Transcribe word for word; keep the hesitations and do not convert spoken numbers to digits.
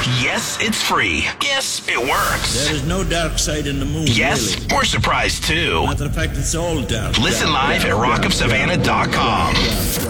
Yes, it's free. Yes, it works. There is no dark side in the moon, Yes, really. we're surprised too. Matter of fact, it's all dark. Listen dark, live dark, at rock dark, of savannah dot com. dark, dark, dark.